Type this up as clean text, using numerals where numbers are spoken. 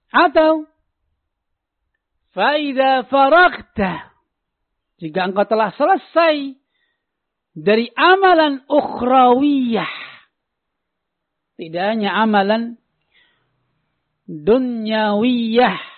Atau faida faragta, jika engkau telah selesai dari amalan ukhrawiyah, tidak hanya amalan dunyawiyah,